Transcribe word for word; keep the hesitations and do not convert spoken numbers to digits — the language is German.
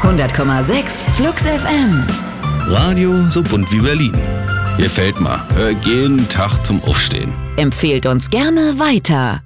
hundert Komma sechs Flux F M. Radio so bunt wie Berlin. Gefällt mir. Hör jeden Tag zum Aufstehen. Empfehlt uns gerne weiter.